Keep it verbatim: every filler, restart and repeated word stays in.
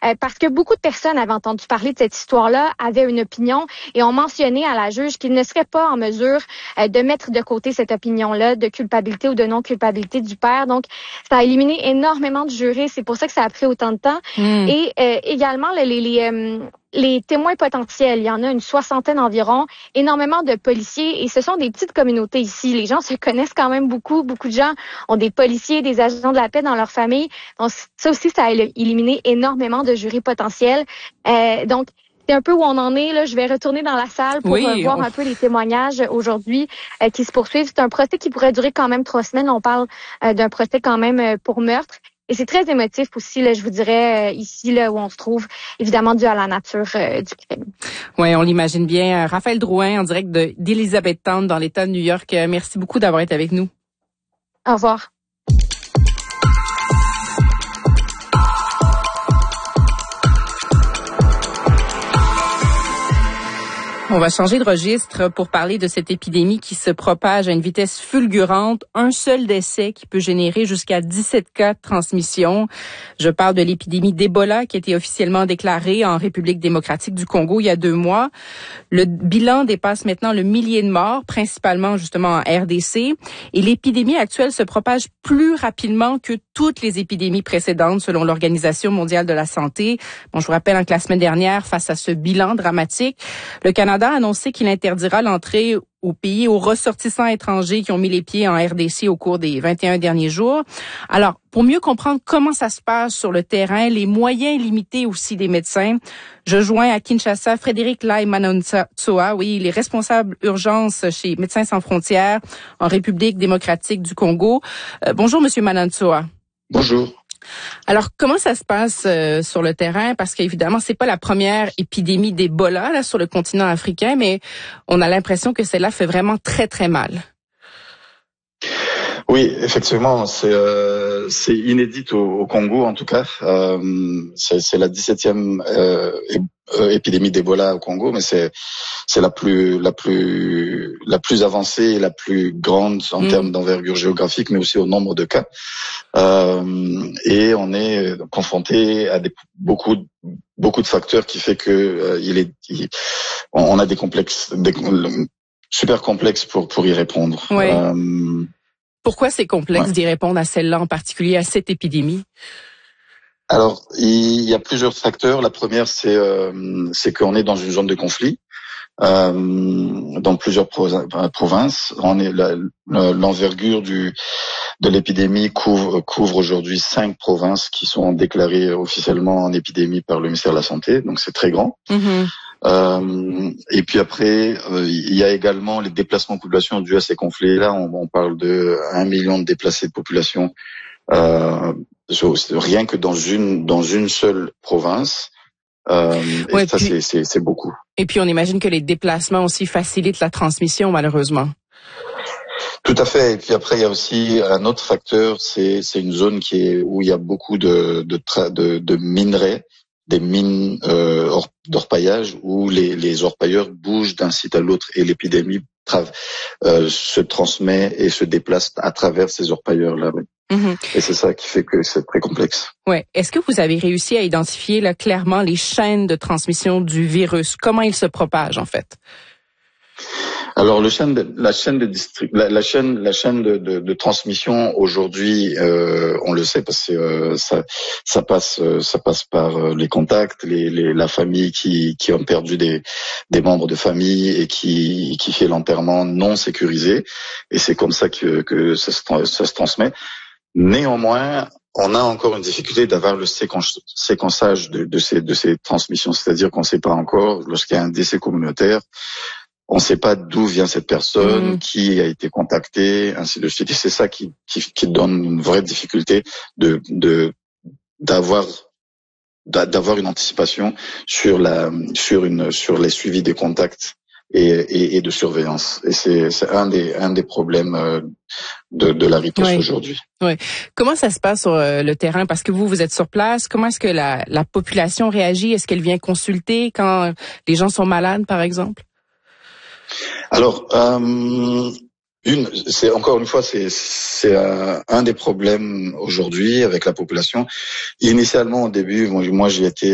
euh, parce que beaucoup de personnes avaient entendu parler de cette histoire-là, avaient une opinion et ont mentionné à la juge qu'ils ne seraient pas en mesure euh, de mettre de côté cette opinion-là de culpabilité ou de non-culpabilité du père. Donc, ça a éliminé énormément de jurés. C'est pour ça que ça a pris autant de temps. Mm. Et euh, également, les... les, les euh, Les témoins potentiels, il y en a une soixantaine environ, énormément de policiers et ce sont des petites communautés ici. Les gens se connaissent quand même beaucoup. Beaucoup de gens ont des policiers, des agents de la paix dans leur famille. Donc ça aussi, ça a éliminé énormément de jurés potentiels. Euh, donc c'est un peu où on en est. Là, je vais retourner dans la salle pour oui, euh, voir on... un peu les témoignages aujourd'hui euh, qui se poursuivent. C'est un procès qui pourrait durer quand même trois semaines. On parle euh, d'un procès quand même euh, pour meurtre. Et c'est très émotif aussi, là, je vous dirais, euh, ici, là, où on se trouve, évidemment, dû à la nature euh, du crime. Oui, on l'imagine bien. Raphaël Drouin, en direct de, d'Elizabethtown, dans l'État de New York. Merci beaucoup d'avoir été avec nous. Au revoir. On va changer de registre pour parler de cette épidémie qui se propage à une vitesse fulgurante. Un seul décès qui peut générer jusqu'à dix-sept cas de transmission. Je parle de l'épidémie d'Ebola qui a été officiellement déclarée en République démocratique du Congo il y a deux mois. Le bilan dépasse maintenant le millier de morts, principalement justement en R D C. Et l'épidémie actuelle se propage plus rapidement que toutes les épidémies précédentes selon l'Organisation mondiale de la santé. Bon, je vous rappelle que la semaine dernière, face à ce bilan dramatique, le Canada a annoncé qu'il interdira l'entrée au pays aux ressortissants étrangers qui ont mis les pieds en R D C au cours des vingt et un derniers jours. Alors, pour mieux comprendre comment ça se passe sur le terrain, les moyens limités aussi des médecins, je joins à Kinshasa Frédéric Lai Manantsoa, oui, il est responsable urgence chez Médecins sans frontières en République démocratique du Congo. Euh, bonjour, Monsieur Manantsoa. Bonjour. Alors, comment ça se passe euh, sur le terrain? Parce qu'évidemment, c'est pas la première épidémie d'Ebola là sur le continent africain, mais on a l'impression que celle-là fait vraiment très, très mal. Oui, effectivement, c'est euh, c'est inédit au, au Congo en tout cas. Euh, c'est, c'est la dix-septième euh, épidémie d'Ebola au Congo, mais c'est c'est la plus la plus la plus avancée et la plus grande en mmh. termes d'envergure géographique, mais aussi au nombre de cas. Euh, et on est confronté à des, beaucoup beaucoup de facteurs qui fait que euh, il est il, on a des complexes des, super complexes pour pour y répondre. Oui. Euh, Pourquoi c'est complexe ouais. d'y répondre à celle-là en particulier, à cette épidémie? Alors, il y a plusieurs facteurs. La première, c'est euh, c'est qu'on est dans une zone de conflit. Euh, dans plusieurs provinces, on est la, l'envergure du de l'épidémie couvre couvre aujourd'hui cinq provinces qui sont déclarées officiellement en épidémie par le ministère de la Santé, donc c'est très grand. Mm-hmm. Euh, et puis après, euh, il y a également les déplacements de population dus à ces conflits-là. On, on parle de un million de déplacés de population euh, rien que dans une dans une seule province. Euh, ouais, et ça, puis, c'est, c'est, c'est beaucoup. Et puis, on imagine que les déplacements aussi facilitent la transmission, malheureusement. Tout à fait. Et puis après, il y a aussi un autre facteur, c'est, c'est une zone qui est où il y a beaucoup de de, tra- de, de minerais, des mines euh, or, d'orpaillage, où les, les orpailleurs bougent d'un site à l'autre et l'épidémie tra- euh, se transmet et se déplace à travers ces orpailleurs-là. Oui. Mm-hmm. Et c'est ça qui fait que c'est très complexe. Ouais. Est-ce que vous avez réussi à identifier là clairement les chaînes de transmission du virus? Comment il se propage en fait? Alors, le chaîne de, la chaîne de district, la, la chaîne, la chaîne de, de, de transmission aujourd'hui, euh, on le sait parce que euh, ça, ça passe, euh, ça passe par euh, les contacts, les, les, la famille qui, qui ont perdu des, des membres de famille et qui, qui fait l'enterrement non sécurisé, et c'est comme ça que, que ça, se, ça se transmet. Néanmoins, on a encore une difficulté d'avoir le séquence, séquençage de, de ces, de ces transmissions, c'est-à-dire qu'on ne sait pas encore lorsqu'il y a un décès communautaire. On ne sait pas d'où vient cette personne, mmh. qui a été contactée, ainsi de suite. Et c'est ça qui, qui, qui donne une vraie difficulté de, de, d'avoir, d'avoir une anticipation sur la, sur une, sur les suivis des contacts et, et, et de surveillance. Et c'est, c'est un des, un des problèmes de, de la riposte oui. aujourd'hui. Oui. Comment ça se passe sur le terrain? Parce que vous, vous êtes sur place. Comment est-ce que la, la population réagit? Est-ce qu'elle vient consulter quand les gens sont malades, par exemple? Alors, euh, une, c'est encore une fois, c'est c'est un, un des problèmes aujourd'hui avec la population. Initialement, au début, moi, moi j'y étais